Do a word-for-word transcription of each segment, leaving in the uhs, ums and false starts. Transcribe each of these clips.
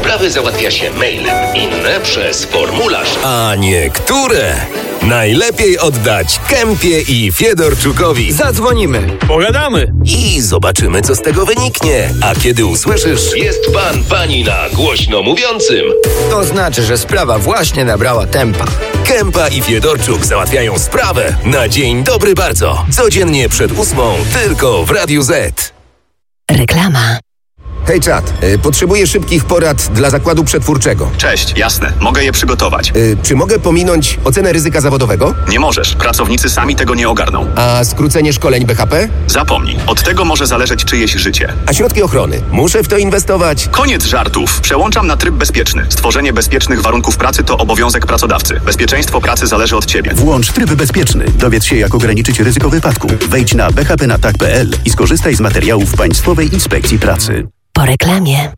Sprawy załatwia się mailem, inne przez formularz. A niektóre najlepiej oddać Kempie i Fiedorczukowi. Zadzwonimy, pogadamy i zobaczymy, co z tego wyniknie. A kiedy usłyszysz: jest pan, pani na głośno mówiącym, to znaczy, że sprawa właśnie nabrała tempa. Kempa i Fiedorczuk załatwiają sprawę na dzień dobry bardzo. Codziennie przed ósmą tylko w Radiu Z. Reklama. Hej czat, y, potrzebuję szybkich porad dla zakładu przetwórczego. Cześć, jasne, mogę je przygotować. Y, czy mogę pominąć ocenę ryzyka zawodowego? Nie możesz, pracownicy sami tego nie ogarną. A skrócenie szkoleń B H P? Zapomnij, od tego może zależeć czyjeś życie. A środki ochrony? Muszę w to inwestować? Koniec żartów, przełączam na tryb bezpieczny. Stworzenie bezpiecznych warunków pracy to obowiązek pracodawcy. Bezpieczeństwo pracy zależy od ciebie. Włącz tryb bezpieczny. Dowiedz się, jak ograniczyć ryzyko wypadku. Wejdź na b h p na tak kropka p l i skorzystaj z materiałów Państwowej Inspekcji Pracy. Po reklamie.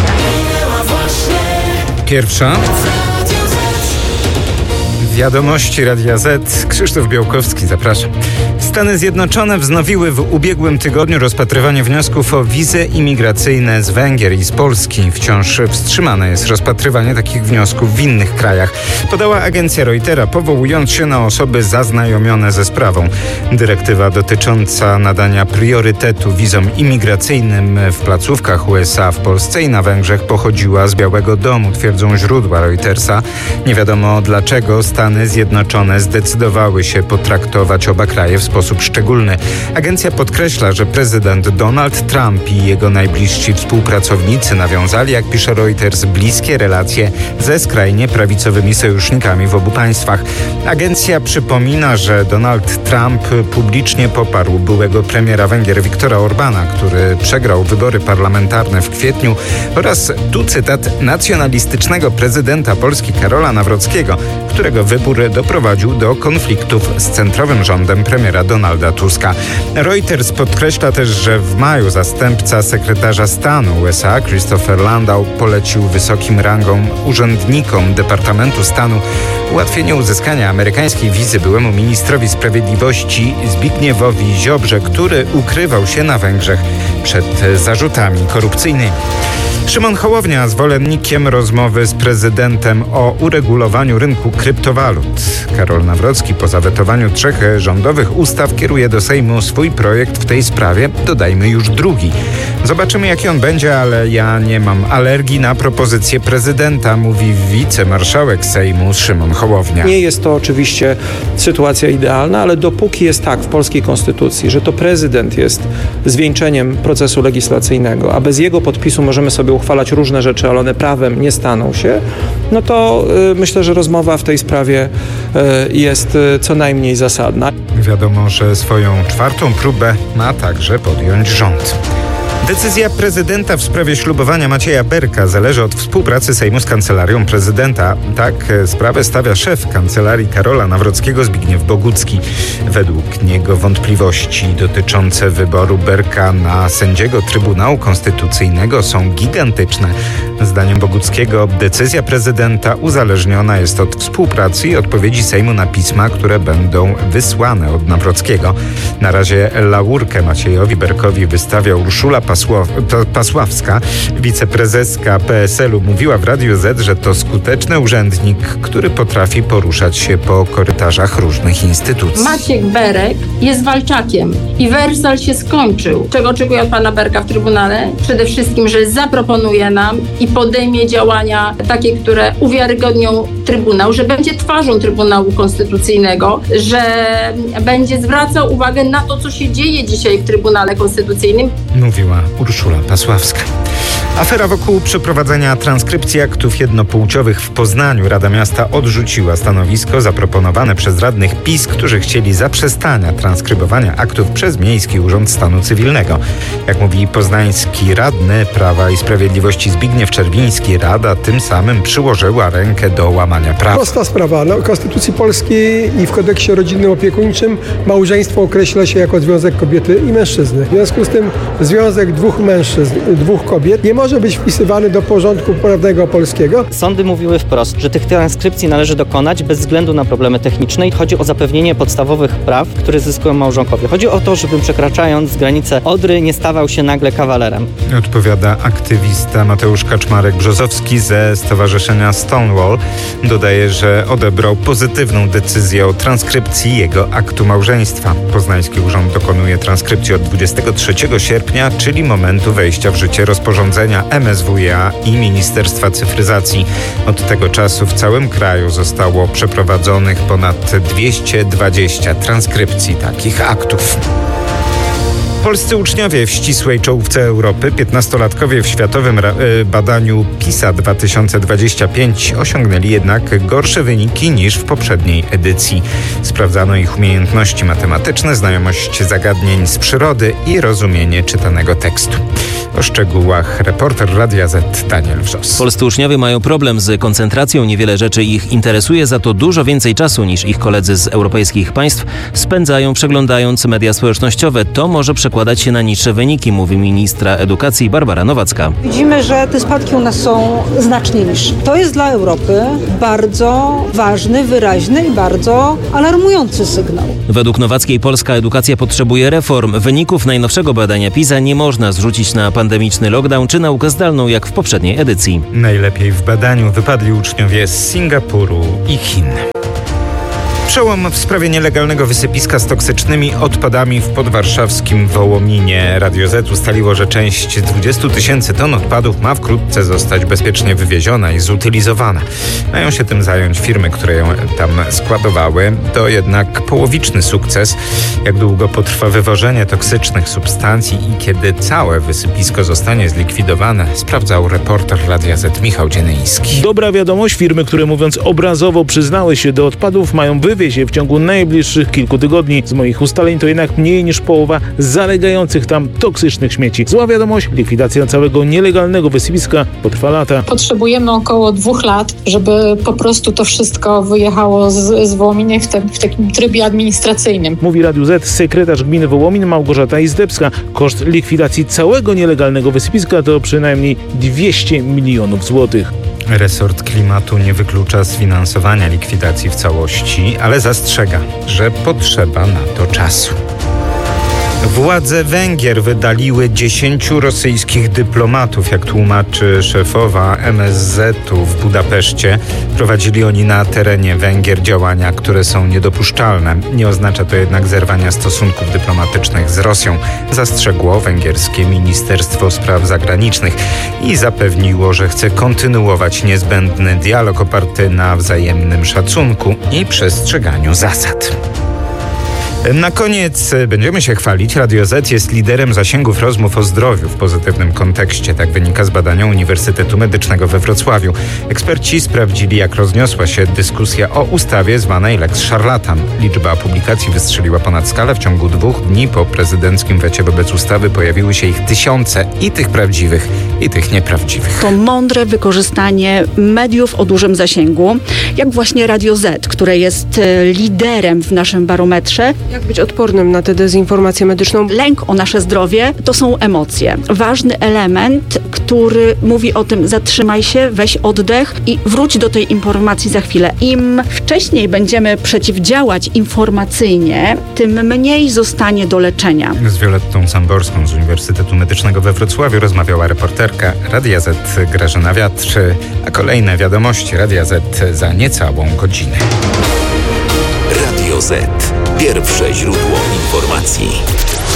Pierwsza. Wiadomości Radia Z. Krzysztof Białkowski, zapraszam. Stany Zjednoczone wznowiły w ubiegłym tygodniu rozpatrywanie wniosków o wizy imigracyjne z Węgier i z Polski. Wciąż wstrzymane jest rozpatrywanie takich wniosków w innych krajach, podała agencja Reutera, powołując się na osoby zaznajomione ze sprawą. Dyrektywa dotycząca nadania priorytetu wizom imigracyjnym w placówkach U S A w Polsce i na Węgrzech pochodziła z Białego Domu, twierdzą źródła Reutersa. Nie wiadomo dlaczego Stany Zjednoczone zdecydowały się potraktować oba kraje w sposób szczególny. Agencja podkreśla, że prezydent Donald Trump i jego najbliżsi współpracownicy nawiązali, jak pisze Reuters, bliskie relacje ze skrajnie prawicowymi sojusznikami w obu państwach. Agencja przypomina, że Donald Trump publicznie poparł byłego premiera Węgier Viktora Orbana, który przegrał wybory parlamentarne w kwietniu, oraz, tu cytat, nacjonalistycznego prezydenta Polski Karola Nawrockiego, którego wybór doprowadził do konfliktów z centrowym rządem premiera Donalda Tuska. Reuters podkreśla też, że w maju zastępca sekretarza stanu U S A Christopher Landau polecił wysokim rangą urzędnikom Departamentu Stanu ułatwienie uzyskania amerykańskiej wizy byłemu ministrowi sprawiedliwości Zbigniewowi Ziobrze, który ukrywał się na Węgrzech przed zarzutami korupcyjnymi. Szymon Hołownia, zwolennikiem rozmowy z prezydentem o uregulowaniu rynku kryptowalut. Karol Nawrocki po zawetowaniu trzech rządowych ustaw kieruje do Sejmu swój projekt w tej sprawie, dodajmy już drugi. Zobaczymy, jaki on będzie, ale ja nie mam alergii na propozycję prezydenta, mówi wicemarszałek Sejmu Szymon Hołownia. Nie jest to oczywiście sytuacja idealna, ale dopóki jest tak w polskiej konstytucji, że to prezydent jest zwieńczeniem procesu legislacyjnego, a bez jego podpisu możemy sobie uchwalać różne rzeczy, ale one prawem nie staną się, no to y, myślę, że rozmowa w tej sprawie y, jest y, co najmniej zasadna. Wiadomo, że swoją czwartą próbę ma także podjąć rząd. Decyzja prezydenta w sprawie ślubowania Macieja Berka zależy od współpracy Sejmu z Kancelarią Prezydenta. Tak sprawę stawia szef Kancelarii Karola Nawrockiego Zbigniew Bogucki. Według niego wątpliwości dotyczące wyboru Berka na sędziego Trybunału Konstytucyjnego są gigantyczne. Zdaniem Boguckiego decyzja prezydenta uzależniona jest od współpracy i odpowiedzi Sejmu na pisma, które będą wysłane od Nawrockiego. Na razie laurkę Maciejowi Berkowi wystawia Urszula Pasław, Pasławska, wiceprezeska P S L u, mówiła w Radiu Z, że to skuteczny urzędnik, który potrafi poruszać się po korytarzach różnych instytucji. Maciek Berek jest walczakiem i wersal się skończył. Czego oczekuję od pana Berka w Trybunale? Przede wszystkim, że zaproponuje nam i podejmie działania takie, które uwiarygodnią Trybunał, że będzie twarzą Trybunału Konstytucyjnego, że będzie zwracał uwagę na to, co się dzieje dzisiaj w Trybunale Konstytucyjnym. Mówiła Urszula Pasławska. Afera wokół przeprowadzenia transkrypcji aktów jednopłciowych w Poznaniu. Rada Miasta odrzuciła stanowisko zaproponowane przez radnych PiS, którzy chcieli zaprzestania transkrybowania aktów przez Miejski Urząd Stanu Cywilnego. Jak mówi poznański radny Prawa i Sprawiedliwości Zbigniew Czerwiński, Rada tym samym przyłożyła rękę do łamania prawa. Prosta sprawa. No, w Konstytucji Polskiej i w Kodeksie Rodzinnym Opiekuńczym małżeństwo określa się jako związek kobiety i mężczyzny. W związku z tym związek dwóch mężczyzn, dwóch kobiet nie może może być wpisywany do porządku prawnego polskiego. Sądy mówiły wprost, że tych transkrypcji należy dokonać bez względu na problemy techniczne i chodzi o zapewnienie podstawowych praw, które zyskują małżonkowie. Chodzi o to, żebym przekraczając granicę Odry nie stawał się nagle kawalerem. Odpowiada aktywista Mateusz Kaczmarek-Brzozowski ze Stowarzyszenia Stonewall. Dodaje, że odebrał pozytywną decyzję o transkrypcji jego aktu małżeństwa. Poznański Urząd dokonuje transkrypcji od dwudziestego trzeciego sierpnia, czyli momentu wejścia w życie rozporządzenia M S W iA i Ministerstwa Cyfryzacji. Od tego czasu w całym kraju zostało przeprowadzonych ponad dwieście dwadzieścia transkrypcji takich aktów. Polscy uczniowie w ścisłej czołówce Europy, piętnastolatkowie w światowym ra- badaniu PISA dwa tysiące dwadzieścia pięć osiągnęli jednak gorsze wyniki niż w poprzedniej edycji. Sprawdzano ich umiejętności matematyczne, znajomość zagadnień z przyrody i rozumienie czytanego tekstu. O szczegółach reporter Radia Z Daniel Wrzos. Polscy uczniowie mają problem z koncentracją, niewiele rzeczy ich interesuje, za to dużo więcej czasu niż ich koledzy z europejskich państw spędzają przeglądając media społecznościowe. To może przekładać się na niższe wyniki, mówi ministra edukacji Barbara Nowacka. Widzimy, że te spadki u nas są znacznie niższe. To jest dla Europy bardzo ważny, wyraźny i bardzo alarmujący sygnał. Według Nowackiej polska edukacja potrzebuje reform. Wyników najnowszego badania PISA nie można zrzucić na pandemiczny lockdown czy naukę zdalną jak w poprzedniej edycji. Najlepiej w badaniu wypadli uczniowie z Singapuru i Chin. Przełom w sprawie nielegalnego wysypiska z toksycznymi odpadami w podwarszawskim Wołominie. Radio Z ustaliło, że część dwudziestu tysięcy ton odpadów ma wkrótce zostać bezpiecznie wywieziona i zutylizowana. Mają się tym zająć firmy, które ją tam składowały. To jednak połowiczny sukces. Jak długo potrwa wywożenie toksycznych substancji i kiedy całe wysypisko zostanie zlikwidowane, sprawdzał reporter Radia Z Michał Dzienyński. Dobra wiadomość, firmy, które mówiąc obrazowo przyznały się do odpadów, mają wywieźć je w ciągu najbliższych kilku tygodni. Z moich ustaleń to jednak mniej niż połowa zalegających tam toksycznych śmieci. Zła wiadomość, likwidacja całego nielegalnego wysypiska potrwa lata. Potrzebujemy około dwóch lat, żeby po prostu to wszystko wyjechało z, z Wołominy w, te, w takim trybie administracyjnym. Mówi Radiu Z sekretarz gminy Wołomin Małgorzata Izdebska. Koszt likwidacji całego nielegalnego wysypiska to przynajmniej dwieście milionów złotych. Resort Klimatu nie wyklucza sfinansowania likwidacji w całości, ale zastrzega, że potrzeba na to czasu. Władze Węgier wydaliły dziesięciu rosyjskich dyplomatów, jak tłumaczy szefowa M S Z-u w Budapeszcie. Prowadzili oni na terenie Węgier działania, które są niedopuszczalne. Nie oznacza to jednak zerwania stosunków dyplomatycznych z Rosją, zastrzegło węgierskie Ministerstwo Spraw Zagranicznych i zapewniło, że chce kontynuować niezbędny dialog oparty na wzajemnym szacunku i przestrzeganiu zasad. Na koniec będziemy się chwalić. Radio Z jest liderem zasięgów rozmów o zdrowiu w pozytywnym kontekście. Tak wynika z badania Uniwersytetu Medycznego we Wrocławiu. Eksperci sprawdzili, jak rozniosła się dyskusja o ustawie zwanej Lex Szarlatan. Liczba publikacji wystrzeliła ponad skalę. W ciągu dwóch dni po prezydenckim wecie wobec ustawy pojawiły się ich tysiące, i tych prawdziwych, i tych nieprawdziwych. To mądre wykorzystanie mediów o dużym zasięgu, jak właśnie Radio Z, które jest liderem w naszym barometrze. Jak być odpornym na tę dezinformację medyczną? Lęk o nasze zdrowie to są emocje. Ważny element, który mówi o tym: zatrzymaj się, weź oddech i wróć do tej informacji za chwilę. Im wcześniej będziemy przeciwdziałać informacyjnie, tym mniej zostanie do leczenia. Z Violettą Samborską z Uniwersytetu Medycznego we Wrocławiu rozmawiała reporterka Radia Z Grażyna Wiatr, a kolejne wiadomości Radia Z za niecałą godzinę. Radio Z. Pierwsze źródło informacji.